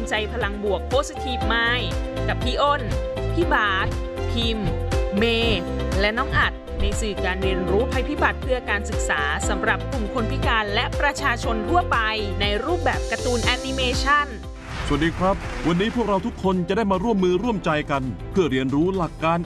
ใจพลังบวก Positive Mind กับพี่อ้น พี่บาสพิมพ์ เมย์และน้องอัดในสื่อการเรียนรู้ภัยพิบัติเพื่อการศึกษาสำหรับกลุ่มคนพิการและประชาชนทั่วไปในรูปแบบการ์ตูนแอนิเมชันสวัสดีครับวันนี้พวกเราทุกคนจะได้มาร่วมมือร่วมใจกันเพื่อเรียนรู้หลักการ